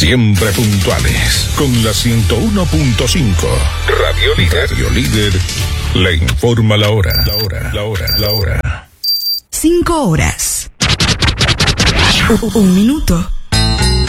Siempre puntuales. Con la 101.5. Radio Líder. Radio Líder le informa la hora. La hora. 5 horas. 1 minuto.